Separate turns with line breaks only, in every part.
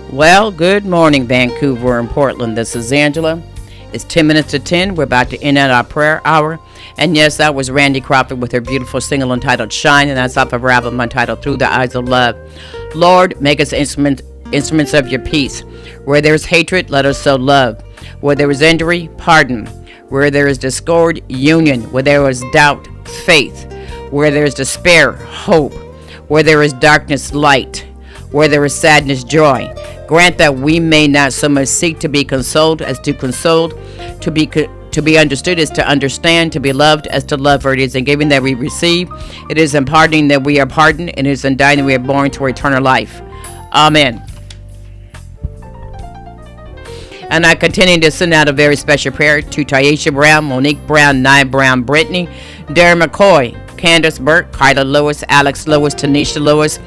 Well, good morning, Vancouver and Portland. This is Angela. It's 10 minutes to 10. We're about to end at our prayer hour. And yes, that was Randy Crawford with her beautiful single entitled Shine, and that's off of her album entitled Through the Eyes of Love. Lord, make us instruments of your peace. Where there is hatred, let us sow love. Where there is injury, pardon. Where there is discord, union. Where there is doubt, faith. Where there is despair, hope. Where there is darkness, light. Where there is sadness, joy. Grant that we may not so much seek to be consoled as to console, to be understood as to understand, to be loved as to love. For it is in giving that we receive, it is in pardoning that we are pardoned, and it is in dying that we are born to eternal life. Amen. And I continue to send out a very special prayer to Taisha Brown, Monique Brown, Nye Brown, Brittany, Darren McCoy, Candace Burke, Kyla Lewis, Alex Lewis, Tanisha Lewis,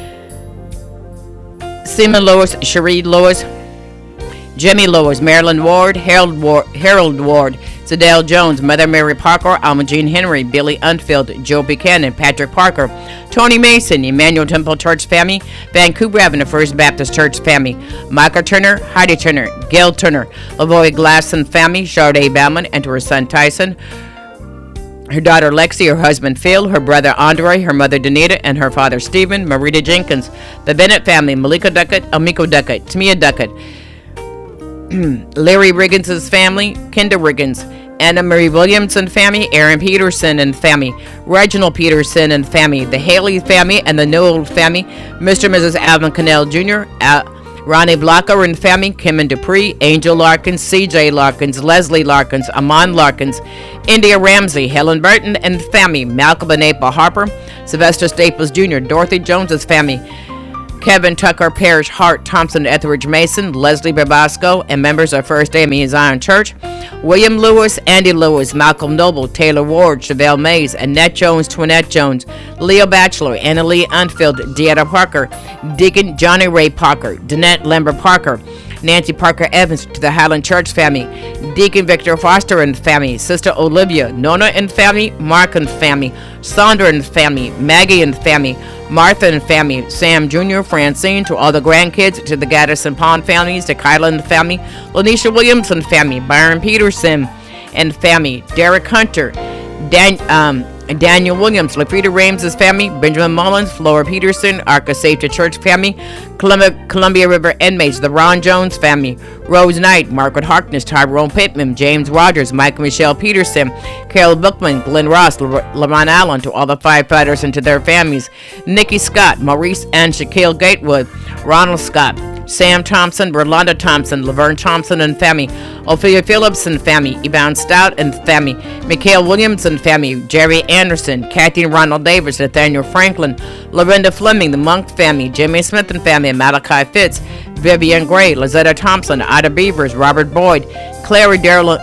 Seema Lewis, Cherie Lewis, Jimmy Lewis, Marilyn Ward, Harold Ward, Zadell Jones, Mother Mary Parker, Alma Jean Henry, Billy Unfield, Joe Buchanan, Patrick Parker, Tony Mason, Emmanuel Temple Church family, Vancouver Avenue First Baptist Church family, Michael Turner, Heidi Turner, Gail Turner, Lavoy Glasson family, Sade Bauman, and to her son Tyson, her daughter Lexi, her husband Phil, her brother Andre, her mother Danita, and her father Stephen, Marita Jenkins, the Bennett family, Malika Duckett, Amiko Duckett, Tamia Duckett, Larry Riggins' family, Kendra Riggins, Anna Marie Williamson family, Aaron Peterson and family, Reginald Peterson and family, the Haley family and the Newell family, Mr. and Mrs. Alvin Cannell Jr., Ronnie Blocker and family, Kim and Dupree, Angel Larkins, CJ Larkins, Leslie Larkins, Amon Larkins, India Ramsey, Helen Burton and family, Malcolm and April Harper, Sylvester Staples Jr., Dorothy Jones's family, Kevin Tucker, Parrish Hart, Thompson, Etheridge Mason, Leslie Babasco, and members of First Amy Zion Church, William Lewis, Andy Lewis, Malcolm Noble, Taylor Ward, Chevelle Mays, Annette Jones, Twinette Jones, Leo Batchelor, Anna Lee Unfield, Deetta Parker, Deacon Johnny Ray Parker, Danette Lambert Parker, Nancy Parker Evans, to the Highland Church family, Deacon Victor Foster and family, Sister Olivia, Nona and family, Mark and family, Sandra and family, Maggie and family, Martha and family, Sam Jr., Francine, to all the grandkids, to the Gaddis and Pond families, to Kyla and family, Lanisha Williams and family, Byron Peterson and family, Derek Hunter, Daniel Williams, Lafrida Rams's family, Benjamin Mullins, Flora Peterson, Arca Safety Church family, Columbia River inmates, the Ron Jones family, Rose Knight, Margaret Harkness, Tyrone Pittman, James Rogers, Mike and Michelle Peterson, Carol Bookman, Glenn Ross, Lamont Allen, to all the firefighters and to their families, Nikki Scott, Maurice and Shaquille Gatewood, Ronald Scott, Sam Thompson, Rolanda Thompson, Laverne Thompson and family, Ophelia Phillips and family, Yvonne Stout and family, Mikhail Williams and family, Jerry Anderson, Kathy and Ronald Davis, Nathaniel Franklin, Lorinda Fleming, the Monk family, Jimmy Smith and family, Malachi Fitz, Vivian Gray, Lizetta Thompson, Ida Beavers, Robert Boyd, Clara, Daryl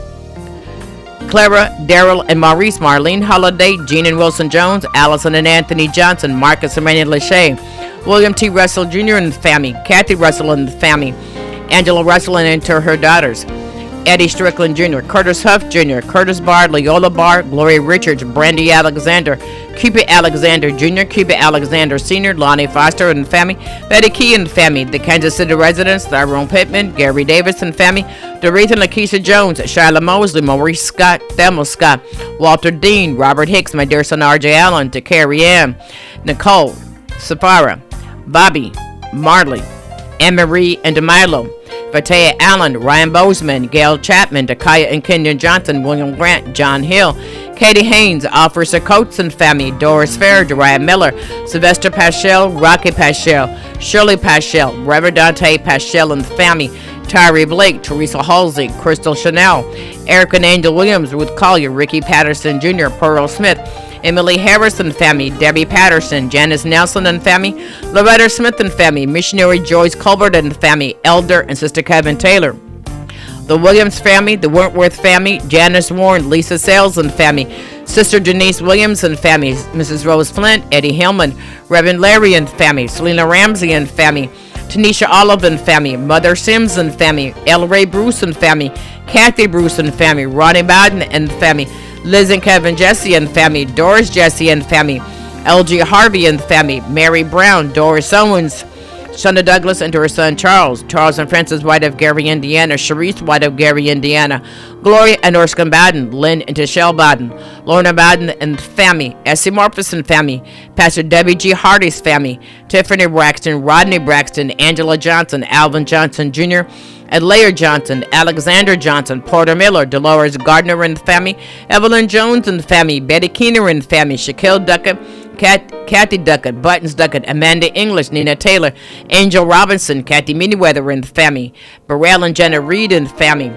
and Maurice, Marlene Holiday, Jean and Wilson Jones, Allison and Anthony Johnson, Marcus and Manny Lachey, William T. Russell Jr. and the family, Kathy Russell and the family, Angela Russell and to her daughters, Eddie Strickland Jr., Curtis Huff Jr., Curtis Barr, Leola Barr, Gloria Richards, Brandy Alexander, Cupid Alexander Jr., Cupid Alexander Sr., Lonnie Foster and family, Betty Key and family, the Kansas City residents, Tyrone Pittman, Gary Davis and family, Doretha and Lakeisha Jones, Shyla Mosley, Maurice Scott, Thelma Scott, Walter Dean, Robert Hicks, my dear son R.J. Allen, to Carrie Ann, Nicole, Sapphira, Bobby, Marley, Anne-Marie and DeMilo, Fatea Allen, Ryan Bozeman, Gail Chapman, Dakaya and Kenyon Johnson, William Grant, John Hill, Katie Haynes, Officer Coates and family, Doris Fair, Dariah Miller, Sylvester Paschel, Rocky Paschel, Shirley Paschel, Reverend Dante Paschel and family, Tyree Blake, Teresa Halsey, Crystal Chanel, Eric and Angel Williams, Ruth Collier, Ricky Patterson Jr., Pearl Smith, Emily Harrison family, Debbie Patterson, Janice Nelson and family, Loretta Smith and family, Missionary Joyce Colbert and family, Elder and Sister Kevin Taylor, the Williams family, the Wentworth family, Janice Warren, Lisa Sales and family, Sister Denise Williams and family, Mrs. Rose Flint, Eddie Hillman, Reverend Larry and family, Selena Ramsey and family, Tanisha Olive and family, Mother Sims and family, L. Ray Bruce and family, Kathy Bruce and family, Ronnie Bowden and family, Liz and Kevin Jesse and family, Doris Jesse and family, LG Harvey and family, Mary Brown, Doris Owens, Shonda Douglas and to her son Charles. Charles and Frances White of Gary, Indiana. Sharice White of Gary, Indiana. Gloria and Erskine Baden. Lynn and Tashelle Baden. Lorna Baden and family. Essie Morphison family. Pastor Debbie G. Hardy's family. Tiffany Braxton. Rodney Braxton. Angela Johnson. Alvin Johnson Jr. Adlair Johnson, Alexander Johnson, Porter Miller, Dolores Gardner and family, Evelyn Jones and family, Betty Keener and family, Shaquille Duckett, Kathy Duckett, Buttons Duckett, Amanda English, Nina Taylor, Angel Robinson, Kathy Miniweather and family, Burrell and Jenna Reed and family,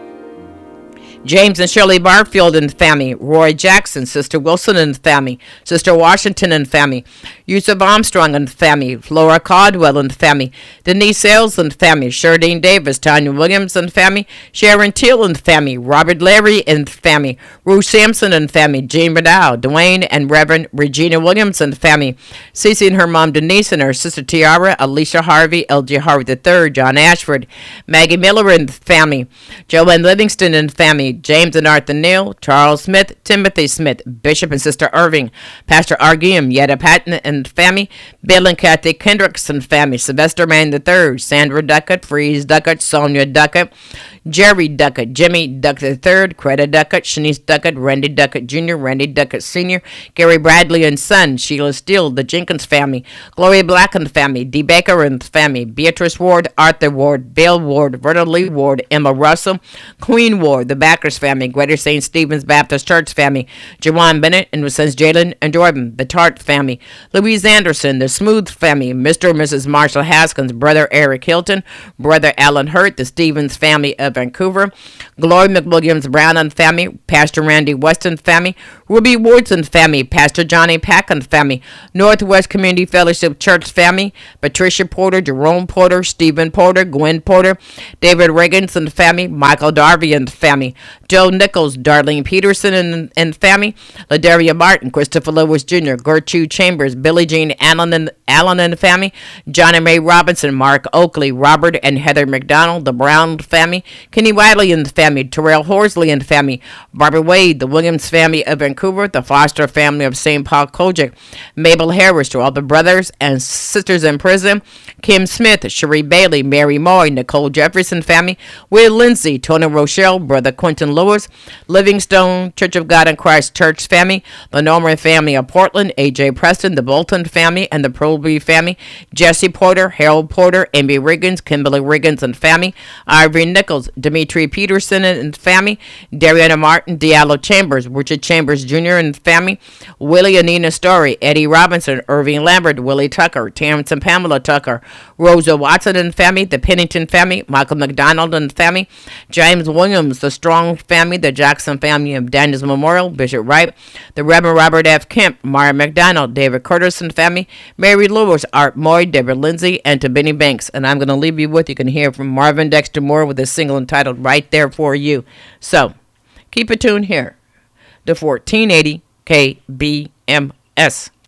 James and Shirley Barfield and family, Roy Jackson, Sister Wilson and family, Sister Washington and family, Yusuf Armstrong and family, Flora Caldwell and family, Denise Sales and family, Sherdine Davis, Tanya Williams and family, Sharon Teal and family, Robert Larry and family, Ruth Sampson and family, Jean Vidal, Dwayne and Reverend Regina Williams and family, Cece and her mom Denise and her sister Tiara, Alicia Harvey, L.J. Harvey III, John Ashford, Maggie Miller and family, Joanne Livingston and family, James and Arthur Neal, Charles Smith, Timothy Smith, Bishop and Sister Irving, Pastor Arguim, Yetta Patton and family, Bill and Kathy Kendricks and family, Sylvester Mann III, Sandra Duckett, Freeze Duckett, Sonia Duckett, Jerry Duckett, Jimmy Duckett III, Creta Duckett, Shanice Duckett, Randy Duckett Jr., Randy Duckett Sr., Gary Bradley and son, Sheila Steele, the Jenkins family, Gloria Black and family, Dee Baker and family, Beatrice Ward, Arthur Ward, Bill Ward, Verna Lee Ward, Emma Russell, Queen Ward, the Backers family, Greater St. Stephen's Baptist Church family, Jawan Bennett and his sons Jalen and Jordan, the Tart family, Louise Anderson, the Smooth family, Mr. and Mrs. Marshall Haskins, Brother Eric Hilton, Brother Alan Hurt, the Stevens family of Vancouver, Glory McWilliams Brown and family, Pastor Randy Weston family, Ruby Woodson family, Pastor Johnny Pack and family, Northwest Community Fellowship Church family, Patricia Porter, Jerome Porter, Stephen Porter, Gwen Porter, David Reagans and family, Michael Darby and family, Joe Nichols, Darlene Peterson and family, Ladaria Martin, Christopher Lewis Jr., Gertrude Chambers, Billie Jean Allen and family, John and May Robinson, Mark Oakley, Robert and Heather McDonald, the Brown family, Kenny Wiley and family, Terrell Horsley and family, Barbara Wade, the Williams family of Vancouver, the Foster family of St. Paul Kojic, Mabel Harris, to all the brothers and sisters in prison, Kim Smith, Cherie Bailey, Mary Moy, Nicole Jefferson family, Will Lindsay, Tony Rochelle, Brother Quentin Lewis, Livingstone, Church of God in Christ Church family, the Norman family of Portland, A.J. Preston, the Bolton family, and the Proby family, Jesse Porter, Harold Porter, Amy Riggins, Kimberly Riggins and family, Ivory Nichols, Dimitri Peterson and family, Dariana Martin, Diallo Chambers, Richard Chambers Jr. and family, Willie and Nina Story, Eddie Robinson, Irving Lambert, Willie Tucker, Terrence and Pamela Tucker, Rosa Watson and family, the Pennington family, Michael McDonald and family, James Williams, the Strong family, the Jackson family of Daniels Memorial, Bishop Wright, the Reverend Robert F. Kemp, Mara McDonald, David Curtis and family, Mary Lewis, Art Moy, Deborah Lindsay, and to Benny Banks. And I'm going to leave you with, you can hear from Marvin Dexter Moore with a single entitled Right There For You. So, keep it tuned here. The 1480 KBMS.